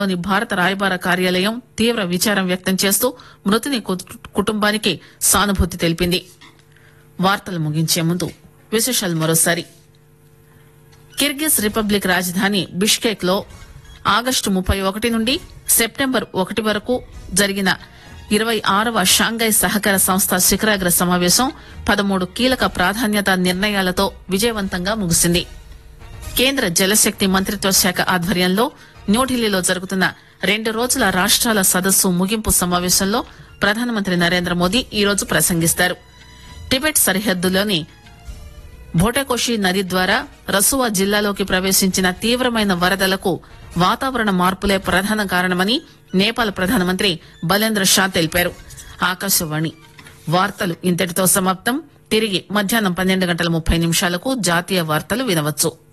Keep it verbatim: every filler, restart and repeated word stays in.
లోని భారత రాయబార కార్యాలయం తీవ్ర విచారం వ్యక్తం చేస్తూ మృతుని కు- కుటుంబానికి సానుభూతి తెలిపింది. వార్తలు ముగించే ముందు విశేషాలు మరోసారి. కిర్గిజ్ రిపబ్లిక్ రాజధాని బిష్కేక్ లో ఆగస్టు ముప్పై ఒకటి నుండి సెప్టెంబర్ ఒకటి వరకు జరిగిన ఇరవై ఆరవ షాంఘై సహకార సంస్థ శిఖరాగ్ర సమావేశం పదమూడు కీలక ప్రాధాన్యత నిర్ణయాలతో విజయవంతంగా ముగిసింది. కేంద్ర జలశక్తి మంత్రిత్వ శాఖ ఆధ్వర్యంలో న్యూఢిల్లీలో జరుగుతున్న రెండు రోజుల రాష్ట్రాల సదస్సు ముగింపు సమావేశంలో ప్రధానమంత్రి నరేంద్ర మోదీ ఈరోజు ప్రసంగిస్తారు. టిబెట్ సరిహద్దులోని భోటకోషి నది ద్వారా రసువా జిల్లాలోకి ప్రవేశించిన తీవ్రమైన వరదలకు వాతావరణ మార్పులే ప్రధాన కారణమని నేపాల్ ప్రధానమంత్రి బలేంద్ర షా తెలిపారు. ఆకాశవాణి వార్తలు ఇంతటితో సమాప్తం. తిరిగి మధ్యాహ్నం పన్నెండు గంటల ముప్పై నిమిషాలకు జాతీయ వార్తలు వినవచ్చు.